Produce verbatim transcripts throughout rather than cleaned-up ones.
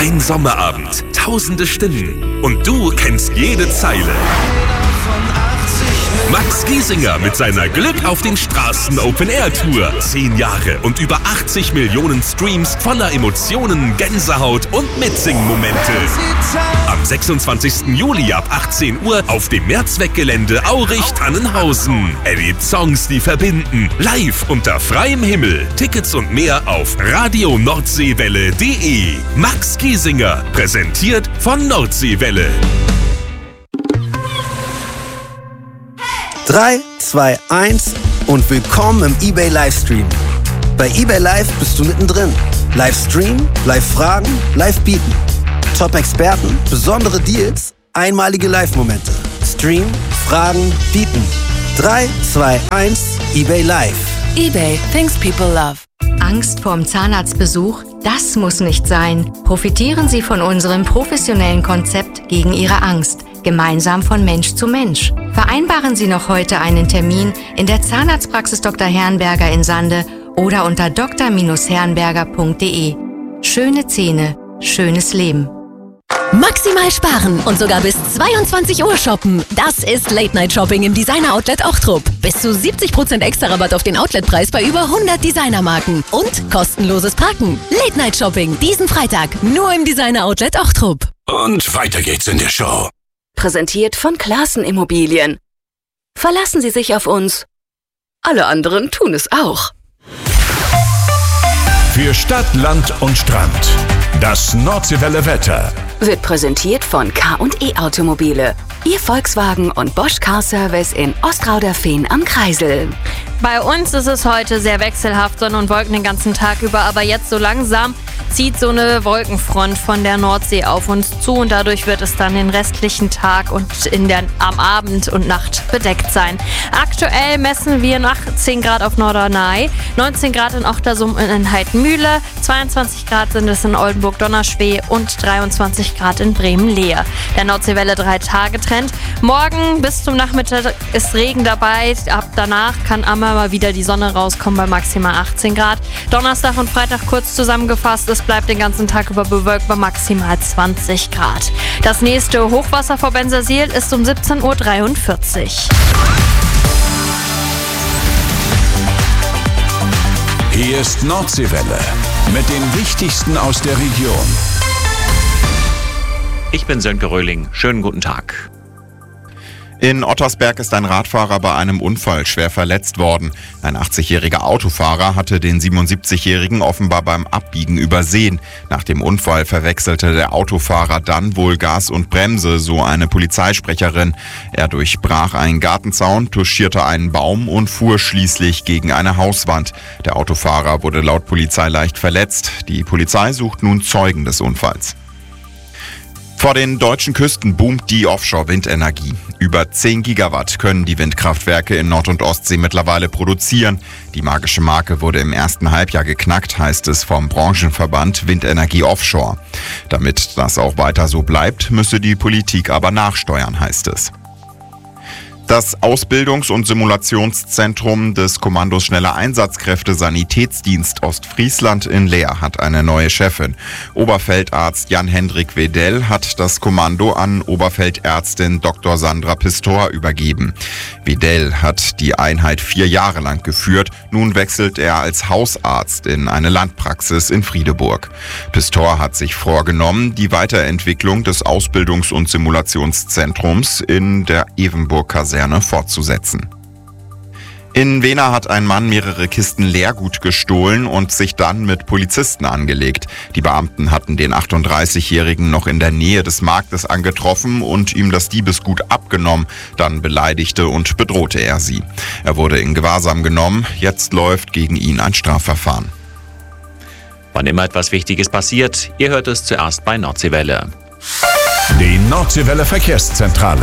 Ein Sommerabend, tausende Stimmen und du kennst jede Zeile. Max Giesinger mit seiner Glück auf den Straßen Open Air Tour. Zehn Jahre und über achtzig Millionen Streams voller Emotionen, Gänsehaut und Mitsingmomente. Am sechsundzwanzigsten Juli ab achtzehn Uhr auf dem Mehrzweckgelände Aurich-Tannenhausen. Erlebt Songs, die verbinden. Live unter freiem Himmel. Tickets und mehr auf radio nordseewelle punkt de. Max Giesinger, präsentiert von Nordseewelle. drei, zwei, eins und willkommen im eBay Livestream. Bei eBay Live bist du mittendrin. Livestream, Live-Fragen, Live-Bieten. Top-Experten, besondere Deals, einmalige Live-Momente. Stream, Fragen, Bieten. drei, zwei, eins, eBay Live. eBay, things people love. Angst vorm Zahnarztbesuch? Das muss nicht sein. Profitieren Sie von unserem professionellen Konzept gegen Ihre Angst. Gemeinsam von Mensch zu Mensch. Vereinbaren Sie noch heute einen Termin in der Zahnarztpraxis Doktor Herrenberger in Sande oder unter d r herrenberger punkt de. Schöne Zähne, schönes Leben. Maximal sparen und sogar bis zweiundzwanzig Uhr shoppen. Das ist Late-Night-Shopping im Designer-Outlet Ochtrup. Bis zu siebzig Prozent extra Rabatt auf den Outletpreis bei über hundert Designermarken. Und kostenloses Parken. Late-Night-Shopping diesen Freitag nur im Designer-Outlet Ochtrup. Und weiter geht's in der Show. Präsentiert von Classen Immobilien. Verlassen Sie sich auf uns. Alle anderen tun es auch. Für Stadt, Land und Strand. Das Nordseewelle Wetter. Wird präsentiert von K und E Automobile. Ihr Volkswagen und Bosch Car Service in Ostrauderfehn am Kreisel. Bei uns ist es heute sehr wechselhaft, Sonne und Wolken den ganzen Tag über, aber jetzt so langsam zieht so eine Wolkenfront von der Nordsee auf uns zu und dadurch wird es dann den restlichen Tag und in der, am Abend und Nacht bedeckt sein. Aktuell messen wir achtzehn Grad auf Norderney, neunzehn Grad in Ochtersum in Heidmühle, zweiundzwanzig Grad sind es in Oldenburg-Donnerschwee und dreiundzwanzig Grad in Bremen-Lehe. Der Nordseewelle drei Tage Trend. Morgen bis zum Nachmittag ist Regen dabei, ab danach kann einmal mal wieder die Sonne rauskommen bei maximal achtzehn Grad. Donnerstag und Freitag kurz zusammengefasst, es bleibt den ganzen Tag über bewölkt bei maximal zwanzig Grad. Das nächste Hochwasser vor Bensersiel ist um siebzehn Uhr dreiundvierzig. Hier ist Nordseewelle mit dem Wichtigsten aus der Region. Ich bin Sönke Röhling. Schönen guten Tag. In Ottersberg ist ein Radfahrer bei einem Unfall schwer verletzt worden. Ein achtzigjähriger Autofahrer hatte den siebenundsiebzigjährigen offenbar beim Abbiegen übersehen. Nach dem Unfall verwechselte der Autofahrer dann wohl Gas und Bremse, so eine Polizeisprecherin. Er durchbrach einen Gartenzaun, touchierte einen Baum und fuhr schließlich gegen eine Hauswand. Der Autofahrer wurde laut Polizei leicht verletzt. Die Polizei sucht nun Zeugen des Unfalls. Vor den deutschen Küsten boomt die Offshore-Windenergie. Über zehn Gigawatt können die Windkraftwerke in Nord- und Ostsee mittlerweile produzieren. Die magische Marke wurde im ersten Halbjahr geknackt, heißt es vom Branchenverband Windenergie Offshore. Damit das auch weiter so bleibt, müsse die Politik aber nachsteuern, heißt es. Das Ausbildungs- und Simulationszentrum des Kommandos Schneller Einsatzkräfte Sanitätsdienst Ostfriesland in Leer hat eine neue Chefin. Oberfeldarzt Jan-Hendrik Wedell hat das Kommando an Oberfeldärztin Doktor Sandra Pistor übergeben. Wedell hat die Einheit vier Jahre lang geführt. Nun wechselt er als Hausarzt in eine Landpraxis in Friedeburg. Pistor hat sich vorgenommen, die Weiterentwicklung des Ausbildungs- und Simulationszentrums in der Evenburg-Kaserne fortzusetzen. In Wehner hat ein Mann mehrere Kisten Leergut gestohlen und sich dann mit Polizisten angelegt. Die Beamten hatten den achtunddreißigjährigen noch in der Nähe des Marktes angetroffen und ihm das Diebesgut abgenommen. Dann beleidigte und bedrohte er sie. Er wurde in Gewahrsam genommen. Jetzt läuft gegen ihn ein Strafverfahren. Wann immer etwas Wichtiges passiert, ihr hört es zuerst bei Nordseewelle. Die Nordseewelle Verkehrszentrale.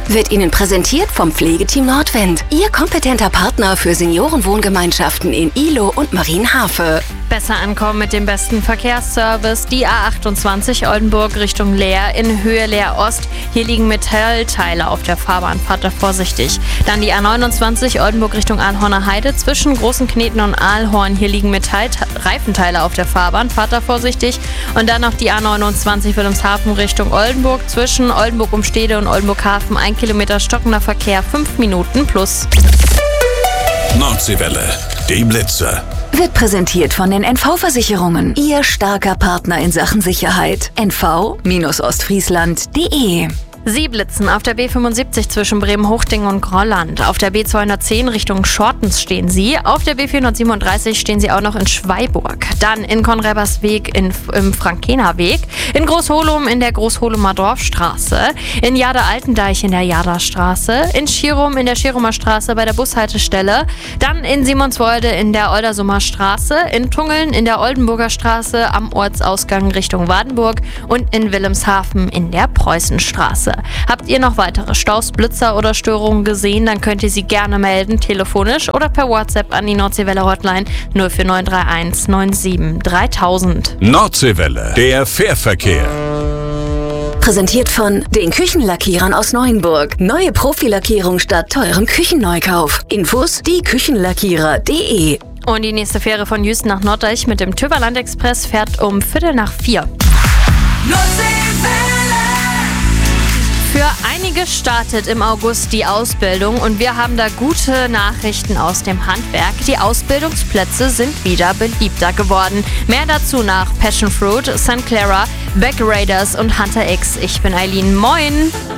wird Ihnen präsentiert vom Pflegeteam Nordwind. Ihr kompetenter Partner für Seniorenwohngemeinschaften in Ihlow und Marienhafe. Besser ankommen mit dem besten Verkehrsservice. Die A achtundzwanzig Oldenburg Richtung Leer in Höhe Leer Ost. Hier liegen Metallteile auf der Fahrbahn. Fahrt da vorsichtig. Dann die A neunundzwanzig Oldenburg Richtung Aalhorner Heide zwischen Großen Kneten und Aalhorn. Hier liegen Metallreifenteile auf der Fahrbahn. Fahrt da vorsichtig. Und dann noch die A neunundzwanzig Wilhelmshaven Richtung Oldenburg zwischen Oldenburg Umstede und Oldenburg Hafen. Ein Kilometer stockender Verkehr, fünf Minuten plus. Nordseewelle, die Blitzer. Wird präsentiert von den N V-Versicherungen. Ihr starker Partner in Sachen Sicherheit. n v Ostfriesland punkt de. Sie blitzen auf der B fünfundsiebzig zwischen Bremen-Hochding und Grolland. Auf der B zweihundertzehn Richtung Schortens stehen Sie. Auf der B vierhundertsiebenunddreißig stehen Sie auch noch in Schweiburg. Dann in Konrebersweg in, im Frankenerweg. In Großholum in der Großholumer Dorfstraße. In Jade-Altendeich in der Jaderstraße. In Schirum in der Schirumer Straße bei der Bushaltestelle. Dann in Simonswolde in der Oldersumer Straße. In Tungeln in der Oldenburger Straße am Ortsausgang Richtung Wardenburg. Und in Wilhelmshaven in der Preußenstraße. Habt ihr noch weitere Staus, Blitzer oder Störungen gesehen, dann könnt ihr sie gerne melden, telefonisch oder per WhatsApp an die Nordseewelle Hotline null vier neun drei eins neun sieben dreitausend. Nordseewelle, der Fährverkehr. Präsentiert von den Küchenlackierern aus Neuenburg. Neue Profilackierung statt teurem Küchenneukauf. Infos die Küchenlackierer punkt de. Und die nächste Fähre von Jüsten nach Norddeich mit dem Tüverland Express fährt um Viertel nach vier. Für einige startet im August die Ausbildung und wir haben da gute Nachrichten aus dem Handwerk. Die Ausbildungsplätze sind wieder beliebter geworden. Mehr dazu nach Passion Fruit, Saint Clara, Back Raiders und Hunter X. Ich bin Eileen. Moin!